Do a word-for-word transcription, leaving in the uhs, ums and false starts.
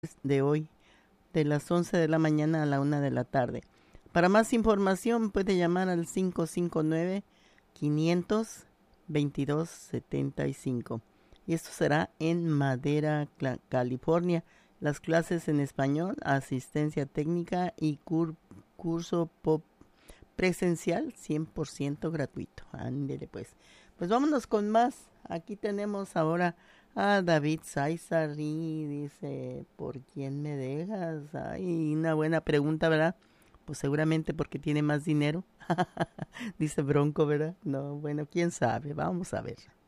de hoy, de las once de la mañana a la una de la tarde. Para más información puede llamar al cinco cinco nueve, quinientos, veintidós setenta y cinco. Y esto será en Madera, California. Las clases en español, asistencia técnica y cur curso pop presencial cien por ciento gratuito. Ándele pues. Pues vámonos con más. Aquí tenemos ahora a David Sáizar y dice, ¿por quién me dejas? Ay, una buena pregunta, ¿verdad? Pues seguramente porque tiene más dinero. Dice Bronco, ¿verdad? No, bueno, quién sabe. Vamos a ver.